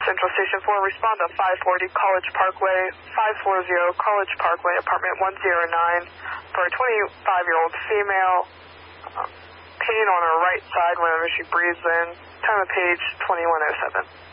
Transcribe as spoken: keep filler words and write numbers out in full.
Central Station four, respond to five forty College Parkway, five forty College Parkway, apartment one oh nine, for a twenty-five-year-old female, um, pain on her right side whenever she breathes in. Time of page twenty-one oh seven.